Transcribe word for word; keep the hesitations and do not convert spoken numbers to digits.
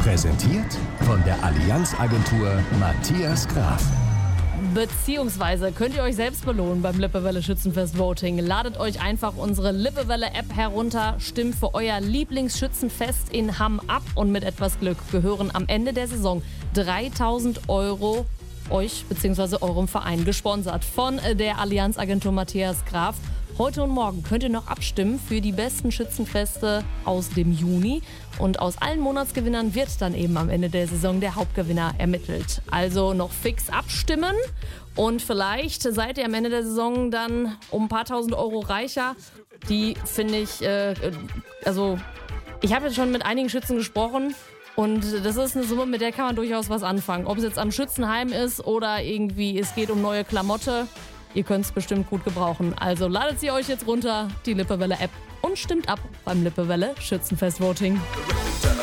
Präsentiert von der Allianz-Agentur Matthias Graf. Beziehungsweise könnt ihr euch selbst belohnen beim Lippewelle Schützenfest Voting. Ladet euch einfach unsere Lippewelle App herunter, stimmt für euer Lieblingsschützenfest in Hamm ab und mit etwas Glück gehören am Ende der Saison dreitausend Euro euch bzw. eurem Verein, gesponsert von der Allianz-Agentur Matthias Graf. Heute und morgen könnt ihr noch abstimmen für die besten Schützenfeste aus dem Juni. Und aus allen Monatsgewinnern wird dann eben am Ende der Saison der Hauptgewinner ermittelt. Also noch fix abstimmen und vielleicht seid ihr am Ende der Saison dann um ein paar tausend Euro reicher. Die finde ich, äh, also ich habe jetzt schon mit einigen Schützen gesprochen. Und das ist eine Summe, mit der kann man durchaus was anfangen. Ob es jetzt am Schützenheim ist oder irgendwie es geht um neue Klamotte. Ihr könnt es bestimmt gut gebrauchen. Also ladet sie euch jetzt runter, die Lippewelle App, und stimmt ab beim Lippewelle Schützenfest Voting.